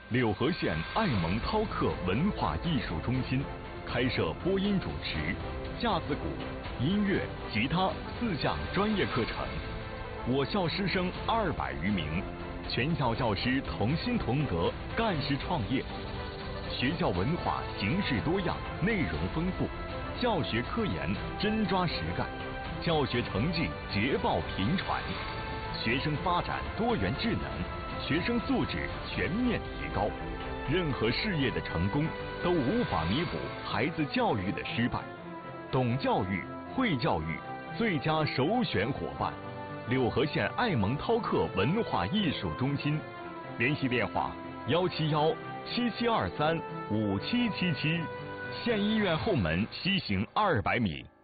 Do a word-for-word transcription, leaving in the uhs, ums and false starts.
柳河县爱蒙饕客文化艺术中心开设播音主持、架子鼓、音乐、吉他四项专业课程。我校师生二百余名，全校教师同心同德，干事创业。学校文化形式多样，内容丰富，教学科研真抓实干，教学成绩捷报频传，学生发展多元智能，学生素质全面提高。任何事业的成功都无法弥补孩子教育的失败。懂教育、会教育，最佳首选伙伴。柳河县爱蒙饕客文化艺术中心，联系电话：幺七幺七七二三五七七七，县医院后门西行二百米。